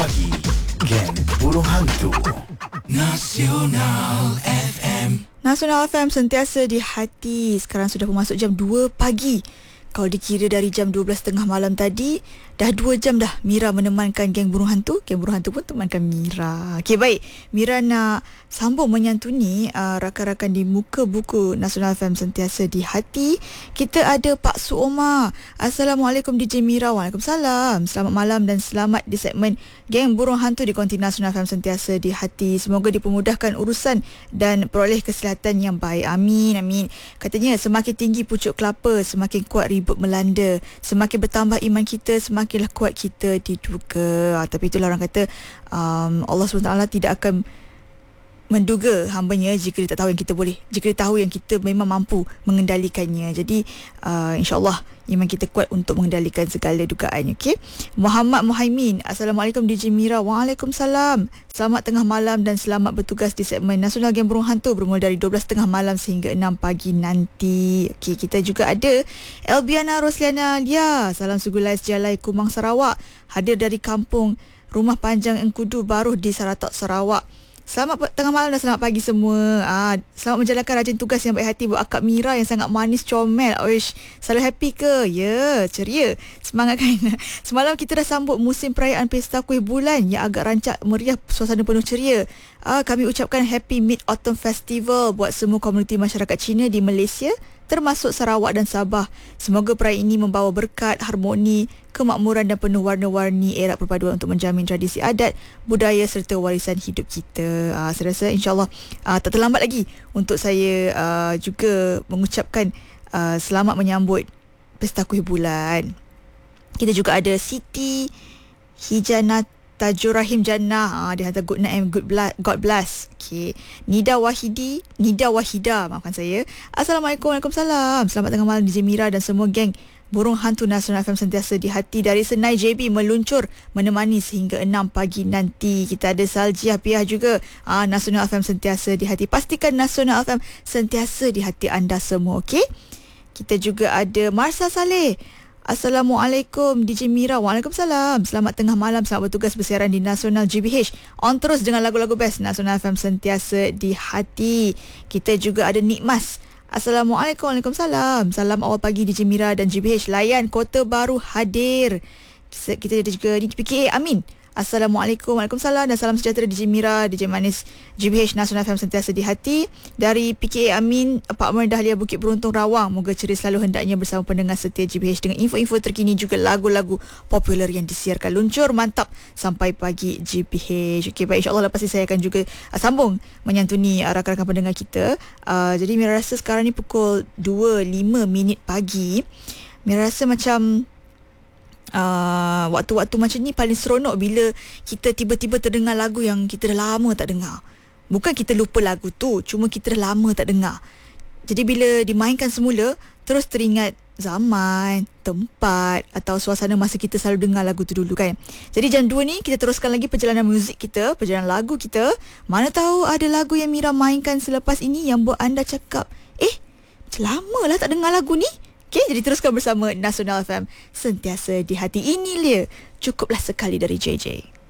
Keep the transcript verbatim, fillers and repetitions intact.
Pagi, geng burung hantu. Nasional F M. Nasional F M sentiasa di hati. Sekarang sudah masuk jam dua pagi. Kalau dikira dari jam dua belas tiga puluh malam tadi, dah dua jam dah Mira menemankan geng burung hantu. Geng burung hantu pun temankan Mira. Okey, baik. Mira nak sambung menyantuni uh, rakan-rakan di muka buku Nasional F M sentiasa di hati. Kita ada Pak Su Omar. Assalamualaikum D J Mira. Waalaikumsalam. Selamat malam dan selamat di segmen Geng Burung Hantu di konti Nasional F M sentiasa di hati. Semoga dipermudahkan urusan dan peroleh kesihatan yang baik. Amin, amin. Katanya semakin tinggi pucuk kelapa, semakin kuat ribut melanda. Semakin bertambah iman kita, semakinlah kuat kita diduga. Ha, tapi itulah orang kata um, Allah subhanahu wa taala tidak akan menduga hambanya jika dia tak tahu yang kita boleh, jika dia tahu yang kita memang mampu mengendalikannya. Jadi uh, insyaAllah iman kita kuat untuk mengendalikan segala dugaan. Okay? Muhammad Muhaimin. Assalamualaikum D J Mira. Waalaikumsalam. Selamat tengah malam dan selamat bertugas di segmen Nasional Geng Burung Hantu bermula dari dua belas tiga puluh malam sehingga enam pagi nanti. Okay, kita juga ada Elbiana Rosliana Lia. Salam Sugulais Jalai Kumang Sarawak. Hadir dari kampung Rumah Panjang Engkudu Baruh di Saratok Sarawak. Selamat tengah malam dan selamat pagi semua. Ah, selamat menjalankan rajin tugas yang baik hati buat akak Mira yang sangat manis comel. Oish, selalu happy ke? Ya, yeah, ceria. Semangat kan? Semalam kita dah sambut musim perayaan Pesta Kuih Bulan yang agak rancak meriah, suasana penuh ceria. Ah, kami ucapkan Happy Mid-Autumn Festival buat semua komuniti masyarakat Cina di Malaysia, termasuk Sarawak dan Sabah. Semoga perayaan ini membawa berkat, harmoni, kemakmuran dan penuh warna-warni era perpaduan untuk menjamin tradisi adat, budaya serta warisan hidup kita. Uh, saya rasa insyaAllah uh, tak terlambat lagi untuk saya uh, juga mengucapkan uh, selamat menyambut Pesta Kuih Bulan. Kita juga ada Siti Hijanat Tajur Rahim Jannah. Ah, dia hantar good night and good bla- God bless. Okay. Nida Wahidi, Nida Wahida, maafkan saya. Assalamualaikum, Waalaikumsalam. Selamat tengah malam D J Mira dan semua geng Burung Hantu Nasional F M sentiasa di hati. Dari Senai J B meluncur menemani sehingga enam pagi nanti. Kita ada Saljiah Piah juga. Ah, Nasional F M sentiasa di hati. Pastikan Nasional F M sentiasa di hati anda semua, okey? Kita juga ada Marsa Saleh. Assalamualaikum D J Mira. Waalaikumsalam. Selamat tengah malam. Selamat bertugas bersiaran di Nasional G B H. On terus dengan lagu-lagu best. Nasional F M sentiasa di hati. Kita juga ada Nikmas. Assalamualaikum. Waalaikumsalam. Salam awal pagi D J Mira dan G B H. Layan Kota Baru hadir. Kita ada juga ni P K A Amin. Assalamualaikum. Waalaikumsalam dan salam sejahtera D J Mira, D J Manis, G B H Nasional F M sentiasa di hati. Dari P K A Amin, Apartmen Dahlia Bukit Beruntung Rawang. Moga ceria selalu hendaknya bersama pendengar setia G B H dengan info-info terkini juga lagu-lagu popular yang disiarkan. Luncur mantap sampai pagi G B H. Okey, baik, insyaAllah lepas ni saya akan juga uh, sambung menyantuni uh, rakan-rakan pendengar kita. Uh, jadi Mira rasa sekarang ni pukul dua lima minit pagi. Mira rasa macam Uh, waktu-waktu macam ni paling seronok bila kita tiba-tiba terdengar lagu yang kita dah lama tak dengar. Bukan kita lupa lagu tu, cuma kita dah lama tak dengar. Jadi bila dimainkan semula, terus teringat zaman, tempat atau suasana masa kita selalu dengar lagu tu dulu kan. Jadi jam dua ni kita teruskan lagi perjalanan muzik kita, perjalanan lagu kita. Mana tahu ada lagu yang Mira mainkan selepas ini yang buat anda cakap, eh, lama lah tak dengar lagu ni. Okay, jadi teruskan bersama Nasional F M sentiasa di hati. Ini dia, cukuplah sekali dari J J.